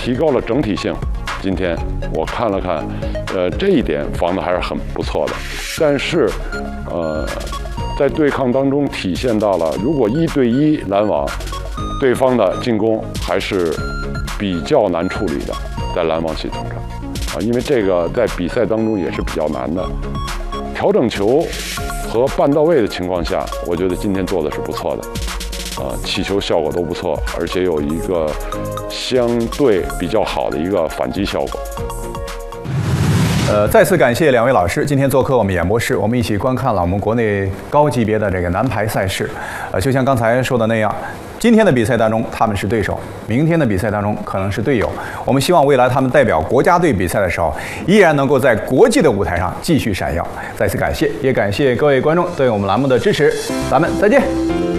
提高了整体性。今天我看了看，这一点防的还是很不错的。但是，在对抗当中体现到了，如果1对1拦网，对方的进攻还是比较难处理的，在拦网系统上，因为这个在比赛当中也是比较难的。调整球和半到位的情况下，我觉得今天做的是不错的，起球效果都不错，而且有一个相对比较好的一个反击效果。 再次感谢2位老师今天做客我们演播室，我们一起观看了我们国内高级别的这个男排赛事。就像刚才说的那样，今天的比赛当中他们是对手，明天的比赛当中可能是队友。我们希望未来他们代表国家队比赛的时候，依然能够在国际的舞台上继续闪耀。再次感谢，也感谢各位观众对我们栏目的支持，咱们再见。